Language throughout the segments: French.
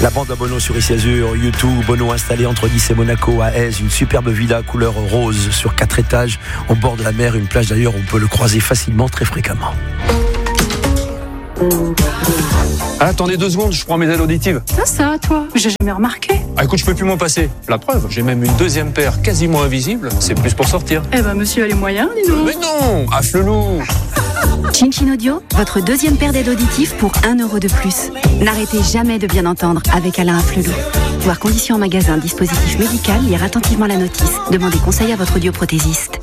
La bande à Bono sur Ici Azur, YouTube. Bono installé entre Nice et Monaco à Aise, une superbe villa couleur rose sur 4 étages, au bord de la mer, une plage d'ailleurs où on peut le croiser facilement, très fréquemment. Attendez 2 secondes, je prends mes aides auditives. Ça, toi, j'ai jamais remarqué. Écoute, je peux plus m'en passer. La preuve, j'ai même une 2e paire quasiment invisible. C'est plus pour sortir. Monsieur a les moyens, dis donc. Mais non, Afflelou. Chin Audio, votre 2e paire d'aides auditives pour 1 euro de plus. N'arrêtez jamais de bien entendre avec Alain Afflelou. Voir conditions en magasin, dispositif médical, lire attentivement la notice. Demandez conseil à votre audioprothésiste.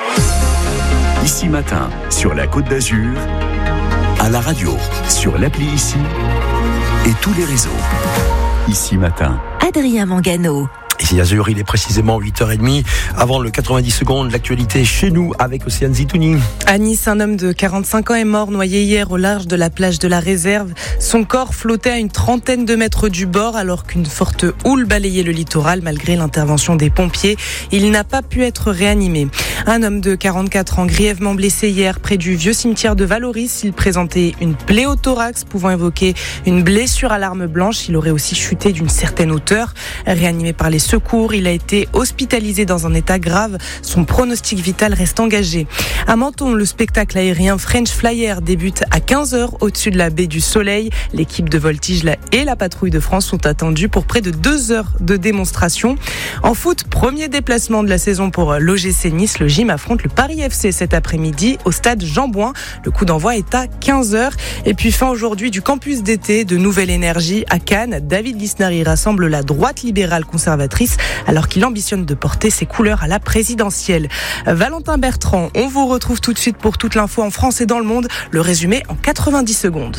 Ici Matin, sur la Côte d'Azur, à la radio, sur l'appli Ici et tous les réseaux. Ici Matin. Adrien Mangano. Ici Azur, il est précisément 8h30. Avant le 90 secondes, l'actualité chez nous avec Océane Zitouni. À Nice, un homme de 45 ans est mort noyé hier au large de la plage de la Réserve. Son corps flottait à une trentaine de mètres du bord alors qu'une forte houle balayait le littoral malgré l'intervention des pompiers. Il n'a pas pu être réanimé. Un homme de 44 ans grièvement blessé hier près du vieux cimetière de Valoris. Il présentait une plaie au thorax pouvant évoquer une blessure à l'arme blanche. Il aurait aussi chuté d'une certaine hauteur. Réanimé par les secours, il a été hospitalisé dans un état grave. Son pronostic vital reste engagé. À Menton, le spectacle aérien French Flyer débute à 15h au-dessus de la baie du Soleil. L'équipe de Voltige et la patrouille de France sont attendus pour près de 2 heures de démonstration. En foot, premier déplacement de la saison pour l'OGC Nice. Le gym affronte le Paris FC cet après-midi au stade Jean-Bouin. Le coup d'envoi est à 15h. Et puis fin aujourd'hui du campus d'été de Nouvelle Énergie à Cannes. David Lisnard rassemble la droite libérale conservatrice alors qu'il ambitionne de porter ses couleurs à la présidentielle. Valentin Bertrand, on vous retrouve tout de suite pour toute l'info en France et dans le monde. Le résumé en 90 secondes.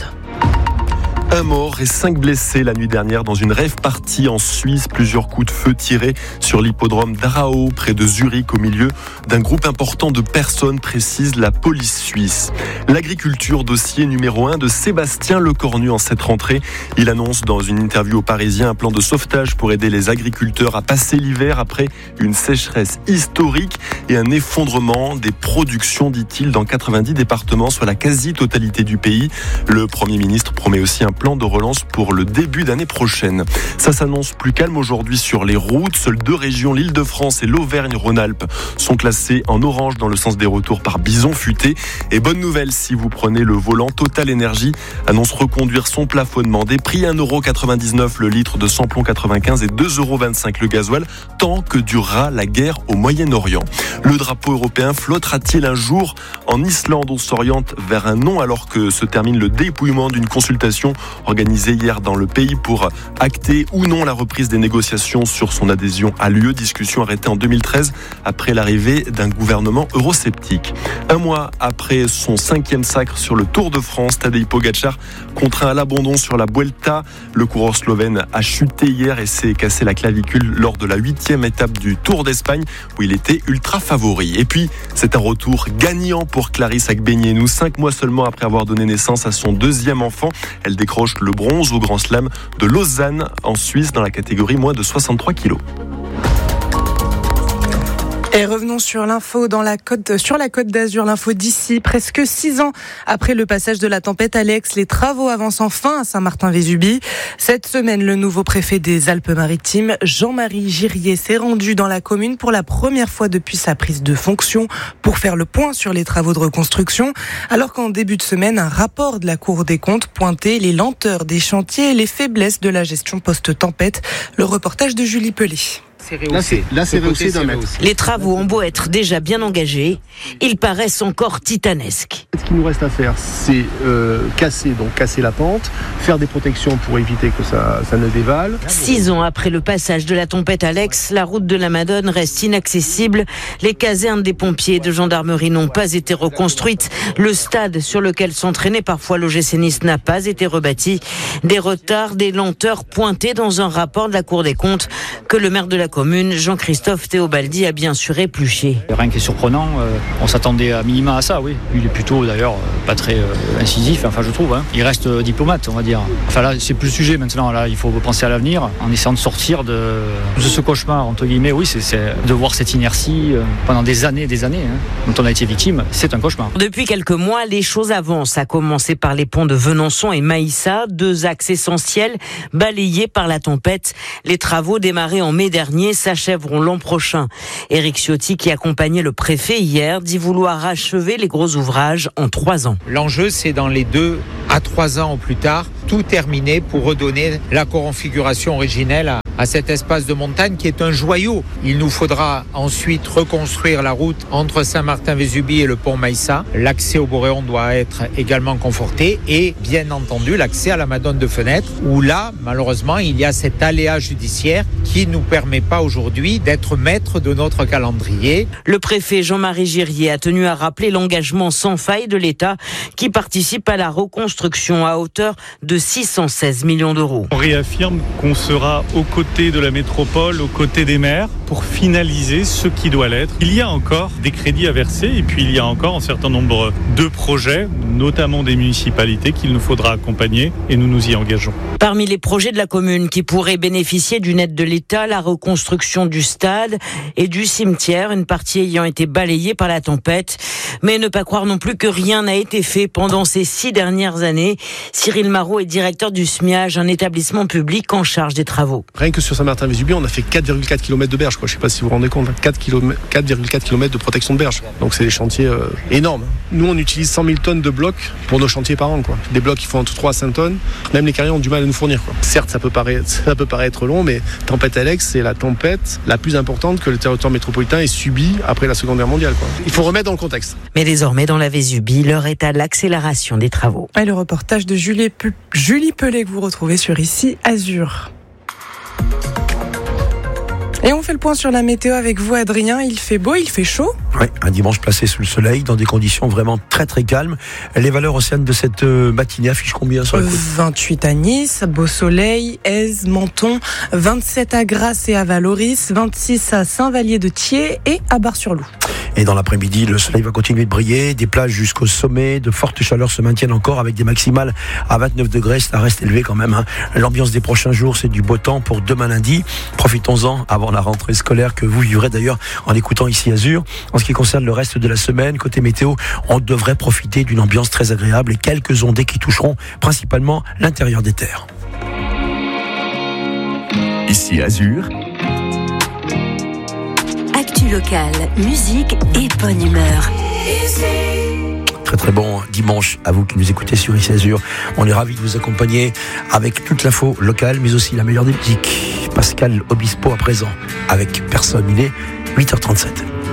Un mort et 5 blessés la nuit dernière dans une rave party en Suisse. Plusieurs coups de feu tirés sur l'hippodrome d'Arao, près de Zurich, au milieu d'un groupe important de personnes, précise la police suisse. L'agriculture, dossier numéro 1 de Sébastien Lecornu en cette rentrée. Il annonce dans une interview aux Parisiens un plan de sauvetage pour aider les agriculteurs à passer l'hiver après une sécheresse historique et un effondrement des productions, dit-il, dans 90 départements, soit la quasi-totalité du pays. Le Premier ministre promet aussi un plan de relance pour le début d'année prochaine. Ça s'annonce plus calme aujourd'hui sur les routes. Seules 2 régions, l'Île-de-France et l'Auvergne-Rhône-Alpes, sont classées en orange dans le sens des retours par bison futé. Et bonne nouvelle, si vous prenez le volant, Total Energy annonce reconduire son plafonnement des prix 1,99€ le litre de samplon 95 et 2,25€ le gasoil, tant que durera la guerre au Moyen-Orient. Le drapeau européen flottera-t-il un jour en Islande? On s'oriente vers un non alors que se termine le dépouillement d'une consultation organisée hier dans le pays pour acter ou non la reprise des négociations sur son adhésion à l'UE. Discussion arrêtée en 2013 après l'arrivée d'un gouvernement eurosceptique. Un mois après son 5e sacre sur le Tour de France, Tadej Pogačar contraint à l'abandon sur la Vuelta. Le coureur slovène a chuté hier et s'est cassé la clavicule lors de la 8e étape du Tour d'Espagne où il était ultra favori. Et puis, c'est un retour gagnant pour Clarisse Agbenienou. 5 mois seulement après avoir donné naissance à son 2e enfant, elle décroche le bronze au Grand Slam de Lausanne en Suisse dans la catégorie moins de 63 kilos. Et revenons sur l'info sur la Côte d'Azur, l'info d'ici. Presque 6 ans après le passage de la tempête Alex, les travaux avancent enfin à Saint-Martin-Vésubie. Cette semaine, le nouveau préfet des Alpes-Maritimes, Jean-Marie Girier, s'est rendu dans la commune pour la première fois depuis sa prise de fonction pour faire le point sur les travaux de reconstruction. Alors qu'en début de semaine, un rapport de la Cour des comptes pointait les lenteurs des chantiers et les faiblesses de la gestion post-tempête. Le reportage de Julie Pelé. Là, c'est rehaussé d'un mètre. Les travaux ont beau être déjà bien engagés, ils paraissent encore titanesques. Ce qu'il nous reste à faire, c'est casser la pente, faire des protections pour éviter que ça ne dévale. 6 ans après le passage de la tempête Alex, la route de la Madone reste inaccessible. Les casernes des pompiers et de gendarmerie n'ont pas été reconstruites. Le stade sur lequel s'entraînait parfois l'OGC Nice n'a pas été rebâti. Des retards, des lenteurs pointées dans un rapport de la Cour des comptes que le maire de la commune, Jean-Christophe Théobaldi, a bien sûr épluché. Rien qui est surprenant, on s'attendait à minima à ça, oui. Il est plutôt d'ailleurs pas très incisif, enfin je trouve. Il reste diplomate, on va dire. Enfin là, c'est plus le sujet maintenant. Là, il faut penser à l'avenir en essayant de sortir de ce cauchemar, entre guillemets. Oui, c'est de voir cette inertie pendant des années, dont on a été victime. C'est un cauchemar. Depuis quelques mois, les choses avancent, à commencer par les ponts de Venançon et Maïssa, 2 axes essentiels balayés par la tempête. Les travaux démarrés en mai dernier s'achèveront l'an prochain. Éric Ciotti, qui accompagnait le préfet hier, dit vouloir achever les gros ouvrages en 3 ans. L'enjeu, c'est dans les 2 à 3 ans au plus tard, tout terminer pour redonner la configuration originelle à cet espace de montagne qui est un joyau. Il nous faudra ensuite reconstruire la route entre Saint-Martin-Vésubie et le pont Maïssa. L'accès au Boréon doit être également conforté et bien entendu l'accès à la Madone de Fenêtre où là, malheureusement, il y a cet aléa judiciaire qui ne nous permet pas aujourd'hui d'être maître de notre calendrier. Le préfet Jean-Marie Girier a tenu à rappeler l'engagement sans faille de l'État qui participe à la reconstruction à hauteur de 616 millions d'euros. On réaffirme qu'on sera aux côtés de la métropole, aux côtés des maires pour finaliser ce qui doit l'être. Il y a encore des crédits à verser et puis il y a encore un certain nombre de projets, notamment des municipalités qu'il nous faudra accompagner et nous nous y engageons. Parmi les projets de la commune qui pourraient bénéficier d'une aide de l'État, la reconstruction du stade et du cimetière, une partie ayant été balayée par la tempête. Mais ne pas croire non plus que rien n'a été fait pendant ces 6 dernières années. Cyril Marot est directeur du SMIAG, un établissement public en charge des travaux. Rien que sur Saint-Martin-Vésubie, on a fait 4,4 km de berge. Je ne sais pas si vous vous rendez compte, 4,4 km de protection de berge. Donc c'est des chantiers énormes. Nous, on utilise 100 000 tonnes de blocs pour nos chantiers par an. Des blocs qui font entre 3 à 5 tonnes. Même les carrières ont du mal à nous fournir. Certes, ça peut paraître long, mais tempête Alex, c'est la tempête la plus importante que le territoire métropolitain ait subie après la Seconde Guerre mondiale. Il faut remettre dans le contexte. Mais désormais, dans la Vésubie, l'heure est à l'accélération des travaux. Et le reportage de Julie Pellet que vous retrouvez sur Ici Azur. Et on fait le point sur la météo avec vous, Adrien. Il fait beau, il fait chaud. Oui, un dimanche placé sous le soleil, dans des conditions vraiment très très calmes. Les valeurs océanes de cette matinée affichent combien sur la côte ? 28 à Nice, beau soleil, Èze, Menton, 27 à Grasse et à Valoris, 26 à Saint-Vallier-de-Thiers et à Bar-sur-Loup. Et dans l'après-midi, le soleil va continuer de briller, des plages jusqu'au sommet, de fortes chaleurs se maintiennent encore avec des maximales à 29 degrés, ça reste élevé quand même. L'ambiance des prochains jours, c'est du beau temps pour demain lundi. Profitons-en avant la rentrée scolaire que vous vivrez d'ailleurs en écoutant Ici Azur. En ce qui concerne le reste de la semaine, côté météo, on devrait profiter d'une ambiance très agréable et quelques ondées qui toucheront principalement l'intérieur des terres. Ici Azur. Actu locale, musique et bonne humeur. Très très bon dimanche à vous qui nous écoutez sur Ici Azur. On est ravis de vous accompagner avec toute l'info locale, mais aussi la meilleure des musiques. Pascal Obispo à présent avec Personne. Il est 8h37.